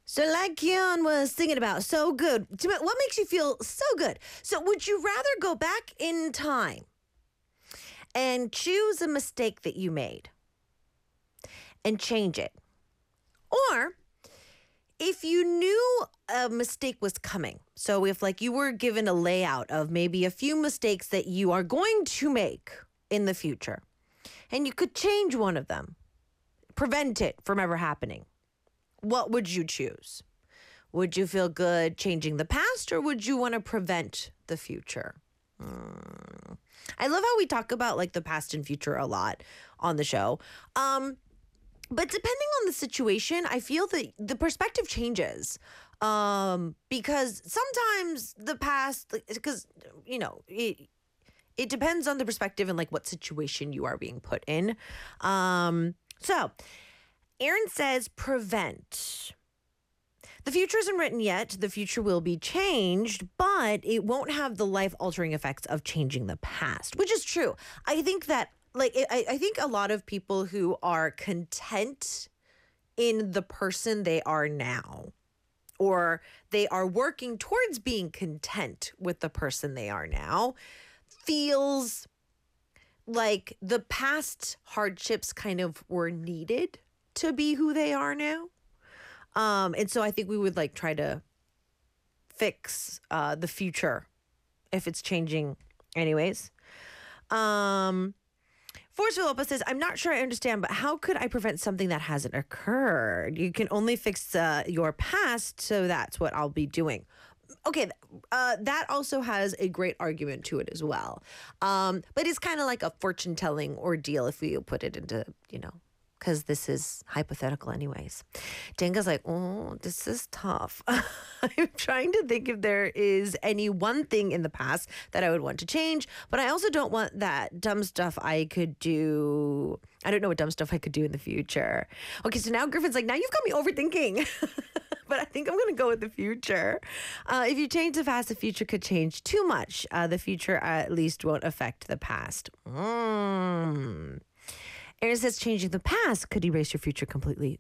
So, like Keon was thinking about, so good. What makes you feel so good? So, would you rather go back in time and choose a mistake that you made and change it? Or if you knew a mistake was coming, so if like you were given a layout of maybe a few mistakes that you are going to make in the future, and you could change one of them, prevent it from ever happening, what would you choose? Would you feel good changing the past, or would you want to prevent the future? I love how we talk about like the past and future a lot on the show. But depending on the situation, I feel that the perspective changes. Because sometimes the past, because, it depends on the perspective and like what situation you are being put in. So Aaron says prevent. The future isn't written yet. The future will be changed, but it won't have the life-altering effects of changing the past, which is true. I think that, I think a lot of people who are content in the person they are now, or they are working towards being content with the person they are now, feels like the past hardships kind of were needed to be who they are now. And so I think we would like try to fix the future if it's changing anyways. Force Philippa says, I'm not sure I understand, but how could I prevent something that hasn't occurred? You can only fix your past, so that's what I'll be doing. Okay, that also has a great argument to it as well. But it's kind of like a fortune-telling ordeal if we put it into, because this is hypothetical anyways. Jenga's like, oh, this is tough. I'm trying to think if there is any one thing in the past that I would want to change, but I also don't want that dumb stuff I could do. I don't know what dumb stuff I could do in the future. Okay, so now Griffin's like, now you've got me overthinking. But I think I'm going to go with the future. If you change the past, the future could change too much. The future at least won't affect the past. Aaron says changing the past could erase your future completely.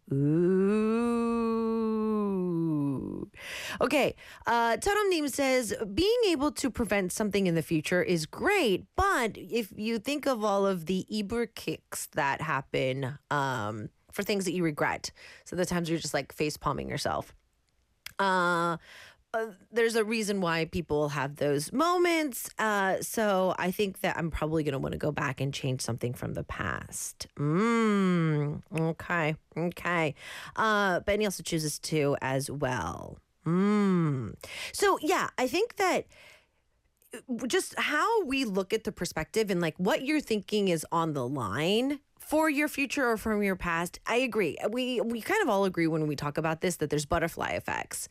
Ooh. Okay. Totem Neem says being able to prevent something in the future is great, but if you think of all of the Eber kicks that happen for things that you regret, so the times you're just like face palming yourself, there's a reason why people have those moments. So I think that I'm probably going to want to go back and change something from the past. Okay. Benny also chooses to as well. So yeah, I think that just how we look at the perspective and like what you're thinking is on the line for your future or from your past, I agree. We kind of all agree when we talk about this that there's butterfly effects.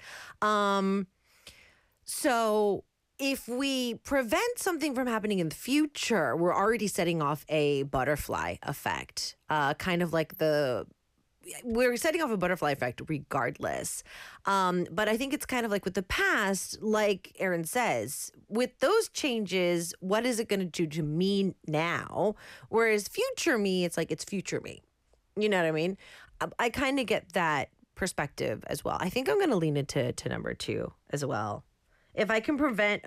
So if we prevent something from happening in the future, we're already setting off a butterfly effect, kind of like we're setting off a butterfly effect regardless. But I think it's kind of like with the past, like Aaron says, with those changes, what is it going to do to me now? Whereas future me, it's like it's future me. You know what I mean? I kind of get that perspective as well. I think I'm going to lean into number 2 as well. If I can prevent